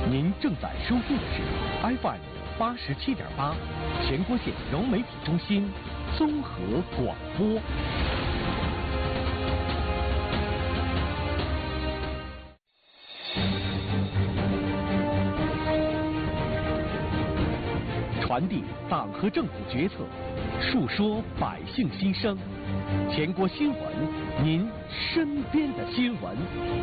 您正在收听的是 FM 87.8全国县融媒体中心综合广播。传递党和政府决策，述说百姓心声。全国新闻，您身边的新闻。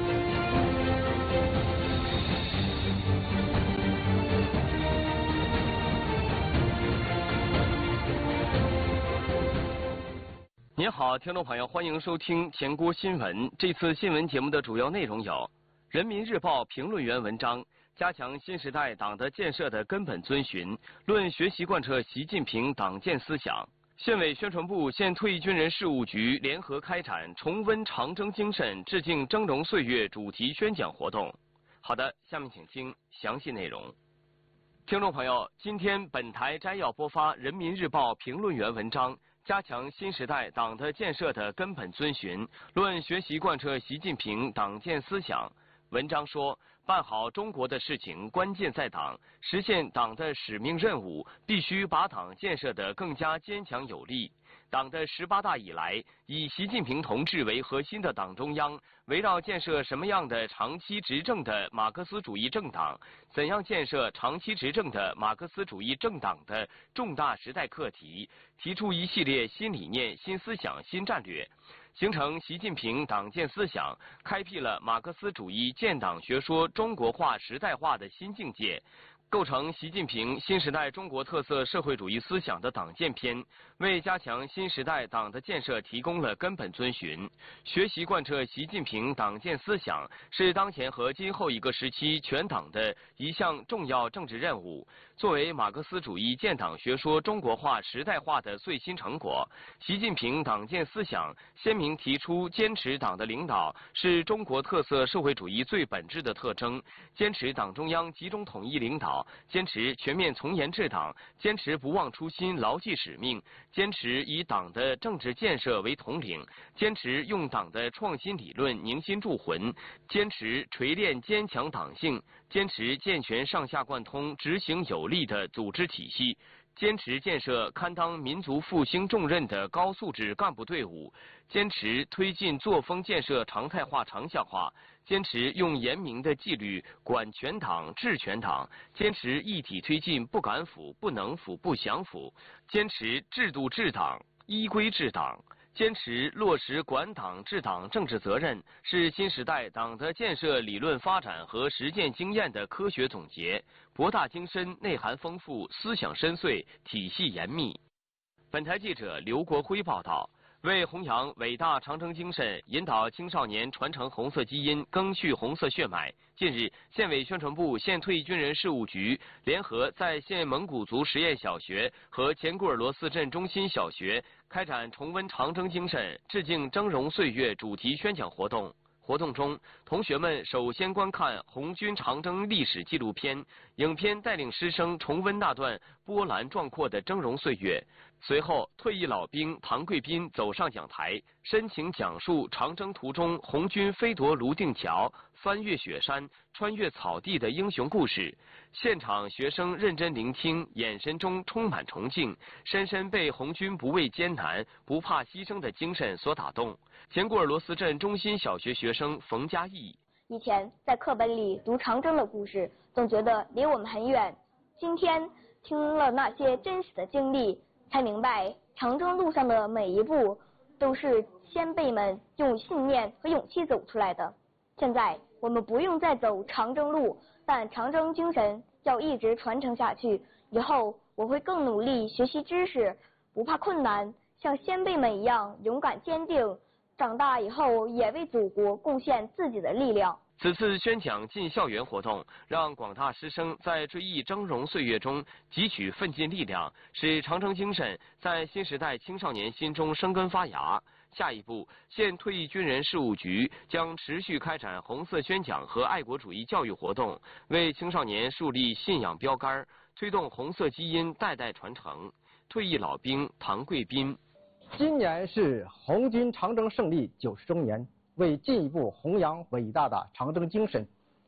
您好，听众朋友，欢迎收听全国新闻。这次新闻节目的主要内容有：《人民日报》评论员文章。加强新时代党的建设的根本遵循，论学习贯彻习近平党建思想。县委宣传部、县退役军人事务局联合开展重温长征精神、致敬峥嵘岁月主题宣讲活动。好的，下面请听详细内容。听众朋友，今天本台摘要播发《人民日报》评论员文章。加强新时代党的建设的根本遵循，论学习贯彻习近平党建思想。文章说，办好中国的事情关键在党，实现党的使命任务必须把党建设得更加坚强有力。党的18大以来，以习近平同志为核心的党中央，围绕建设什么样的长期执政的马克思主义政党，怎样建设长期执政的马克思主义政党的重大时代课题，提出一系列新理念、新思想、新战略，形成习近平党建思想，开辟了马克思主义建党学说中国化时代化的新境界，构成习近平新时代中国特色社会主义思想的党建篇，为加强新时代党的建设提供了根本遵循。学习贯彻习近平党建思想是当前和今后一个时期全党的一项重要政治任务。作为马克思主义建党学说中国化时代化的最新成果，习近平党建思想鲜明提出坚持党的领导是中国特色社会主义最本质的特征，坚持党中央集中统一领导，坚持全面从严治党，坚持不忘初心牢记使命，坚持以党的政治建设为统领，坚持用党的创新理论凝心铸魂，坚持锤炼坚强党性，坚持健全上下贯通执行有力的组织体系，坚持建设堪当民族复兴重任的高素质干部队伍，坚持推进作风建设常态化长效化，坚持用严明的纪律管全党治全党，坚持一体推进不敢腐、不能腐、不想腐，坚持制度治党、依规治党，坚持落实管党治党政治责任，是新时代党的建设理论发展和实践经验的科学总结，博大精深，内涵丰富，思想深邃，体系严密。本台记者刘国辉报道。为弘扬伟大长征精神，引导青少年传承红色基因，赓续红色血脉，近日，县委宣传部、县退役军人事务局联合在县蒙古族实验小学和前古尔罗斯镇中心小学开展重温长征精神、致敬峥嵘岁月主题宣讲活动。活动中，同学们首先观看红军长征历史纪录片，影片带领师生重温那段波澜壮阔的峥嵘岁月。随后，退役老兵唐贵宾走上讲台，深情讲述长征途中红军飞夺泸定桥、翻越雪山、穿越草地的英雄故事。现场学生认真聆听，眼神中充满崇敬，深深被红军不畏艰难、不怕牺牲的精神所打动。前古尔罗斯镇中心小学学生冯佳艺： 以前在课本里读长征的故事，总觉得离我们很远。今天听了那些真实的经历，才明白长征路上的每一步都是先辈们用信念和勇气走出来的。现在我们不用再走长征路，但长征精神要一直传承下去。以后我会更努力学习知识，不怕困难，像先辈们一样勇敢坚定。长大以后也为祖国贡献自己的力量。 此次宣讲进校园活动，让广大师生在追忆峥嵘岁月中汲取奋进力量，使长征精神在新时代青少年心中生根发芽。下一步，县退役军人事务局将持续开展红色宣讲和爱国主义教育活动，为青少年树立信仰标杆，推动红色基因代代传承。退役老兵唐贵宾： 今年是红军长征胜利90周年，为进一步弘扬伟大的长征精神，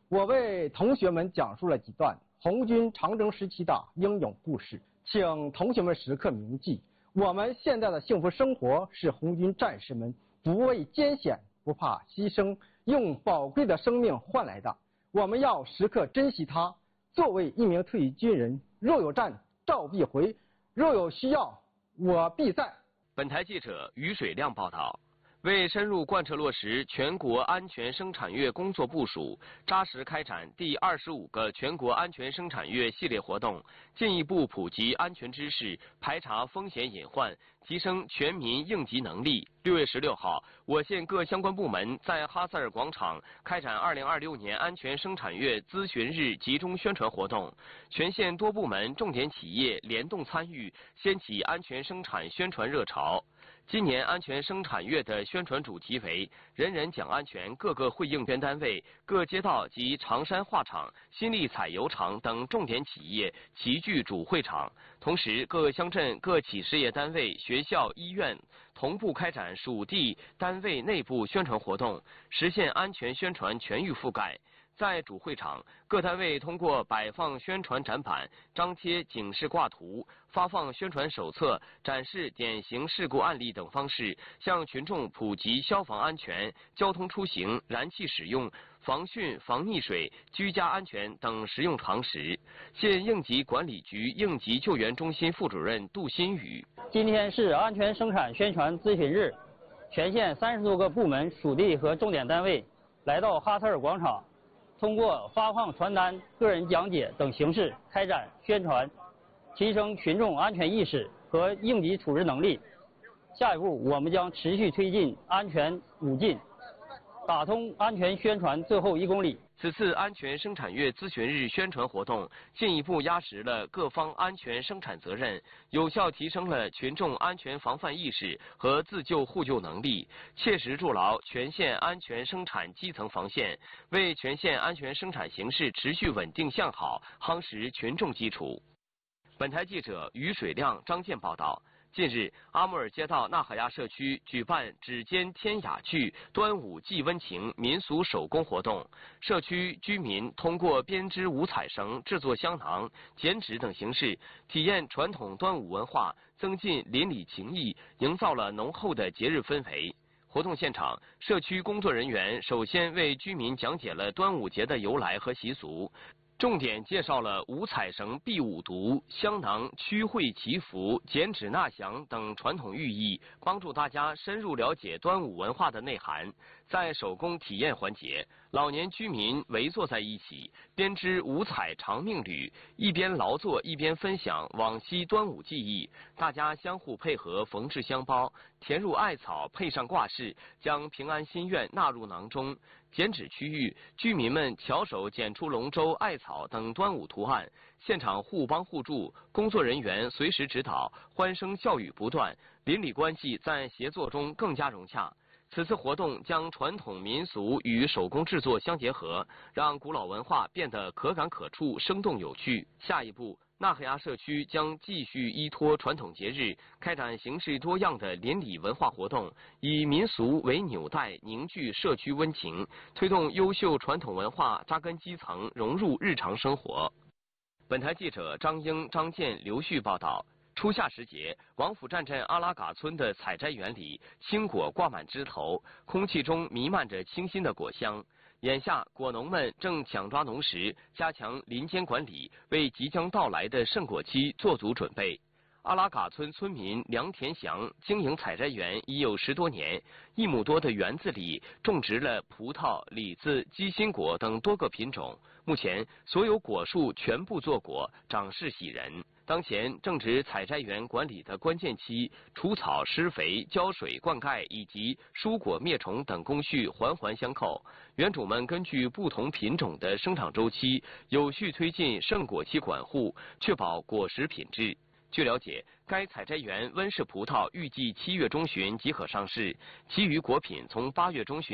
我为同学们讲述了几段红军长征时期的英勇故事，请同学们时刻铭记，我们现在的幸福生活是红军战士们不畏艰险、不怕牺牲，用宝贵的生命换来的。我们要时刻珍惜它。作为一名退役军人，若有战，召必回；若有需要，我必在。 本台记者于水亮报道。为深入贯彻落实全国安全生产月工作部署，扎实开展第25个全国安全生产月系列活动，进一步普及安全知识，排查风险隐患，提升全民应急能力。6月16号，我县各相关部门在哈萨尔广场开展2026年安全生产月咨询日集中宣传活动，全县多部门重点企业联动参与，掀起安全生产宣传热潮。今年安全生产月的宣传主题为“人人讲安全”，各个会应捐单位、各街道及长山化厂、新力采油厂等重点企业齐聚主会场。同时，各乡镇、各企事业单位、学校、医院同步开展属地单位内部宣传活动，实现安全宣传全域覆盖。在主会场，各单位通过摆放宣传展板、张贴警示挂图、发放宣传手册、展示典型事故案例等方式，向群众普及消防安全、交通出行、燃气使用、防汛防溺水、居家安全等实用常识。县应急管理局应急救援中心副主任杜新宇： 今天是安全生产宣传咨询日，全县30多个部门、属地和重点单位来到哈萨尔广场，通过发放传单、个人讲解等形式开展宣传，提升群众安全意识和应急处置能力。下一步，我们将持续推进安全5进，打通安全宣传最后1公里。 此次安全生产月咨询日宣传活动，进一步压实了各方安全生产责任，有效提升了群众安全防范意识和自救互救能力，切实筑牢全县安全生产基层防线，为全县安全生产形势持续稳定向好夯实群众基础。本台记者于水亮、张健报道。近日，阿穆尔街道纳哈亚社区举办指尖天雅剧端午祭温情民俗手工活动，社区居民通过编织五彩绳、制作香囊、剪纸等形式，体验传统端午文化，增进邻里情谊，营造了浓厚的节日氛围。活动现场，社区工作人员首先为居民讲解了端午节的由来和习俗，重点介绍了五彩绳避五毒、香囊驱晦祈福、剪纸纳祥等传统寓意，帮助大家深入了解端午文化的内涵。在手工体验环节，老年居民围坐在一起，编织五彩长命缕，一边劳作一边分享往昔端午记忆。大家相互配合缝制香包，填入艾草，配上挂饰，将平安心愿纳入囊中。剪纸区域，居民们巧手剪出龙舟、艾草等端午图案，现场互帮互助，工作人员随时指导，欢声笑语不断，邻里关系在协作中更加融洽。此次活动将传统民俗与手工制作相结合，让古老文化变得可感可触、生动有趣。下一步，纳哈亚社区将继续依托传统节日，开展形式多样的邻里文化活动，以民俗为纽带，凝聚社区温情，推动优秀传统文化扎根基层，融入日常生活。本台记者张英、张健、刘旭报道。初夏时节，王府站镇阿拉嘎村的采摘园里，青果挂满枝头，空气中弥漫着清新的果香。眼下，果农们正抢抓农时，加强林间管理，为即将到来的盛果期做足准备。阿拉嘎村村民梁田祥经营采摘园已有10多年，1亩多的园子里种植了葡萄、李子、鸡心果等多个品种。目前，所有果树全部坐果，长势喜人。当前正值采摘园管理的关键期，除草、施肥、浇水、灌溉以及疏果灭虫等工序环环相扣。园主们根据不同品种的生长周期，有序推进盛果期管护，确保果实品质。据了解，该采摘园温室葡萄预计7月中旬即可上市，其余果品从8月中旬